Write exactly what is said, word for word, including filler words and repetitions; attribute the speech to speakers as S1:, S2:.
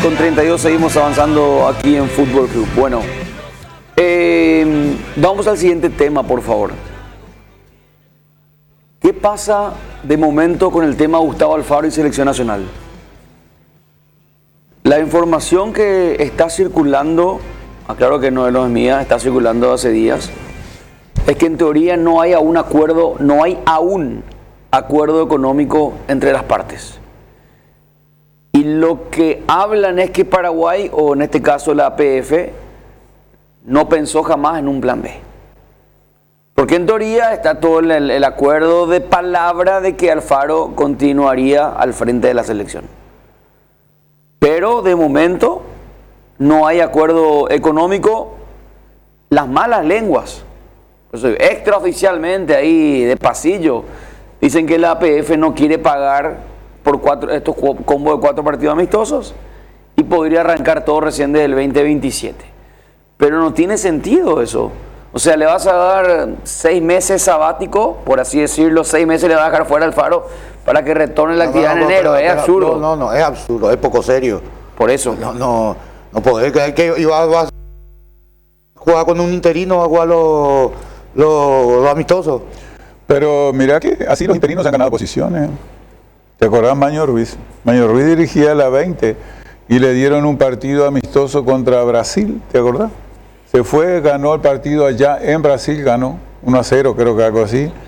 S1: con treinta y dos seguimos avanzando aquí en Fútbol Club. Bueno, eh, vamos al siguiente tema, por favor. ¿Qué pasa de momento con el tema Gustavo Alfaro y Selección Nacional? La información que está circulando, aclaro que no es mía, está circulando hace días, es que en teoría no hay aún acuerdo, no hay aún acuerdo económico entre las partes. Y lo que hablan es que Paraguay, o en este caso la A P F, no pensó jamás en un plan B. Porque en teoría está todo el, el acuerdo de palabra de que Alfaro continuaría al frente de la selección. Pero de momento no hay acuerdo económico. Las malas lenguas, pues, extraoficialmente ahí de pasillo, dicen que la A P F no quiere pagar por cuatro, estos combos de cuatro partidos amistosos y podría arrancar todo recién desde el veinte veintisiete. Pero no tiene sentido eso. O sea, le vas a dar seis meses sabático, por así decirlo, seis meses le vas a dejar fuera Alfaro para que retorne la
S2: no,
S1: actividad
S2: no,
S1: en
S2: no,
S1: enero.
S2: pero,
S1: Es
S2: pero,
S1: absurdo.
S2: No, no, no, es absurdo, es poco serio.
S1: Por eso.
S2: No, no, no poder creer que iba a jugar con un interino, a jugar los lo, lo amistosos.
S3: Pero mira que así los interinos han ganado posiciones. ¿Te acordás Maño Ruiz? Maño Ruiz dirigía la veinte y le dieron un partido amistoso contra Brasil, ¿te acordás? Se fue, ganó el partido allá en Brasil, ganó uno a cero, creo que algo así.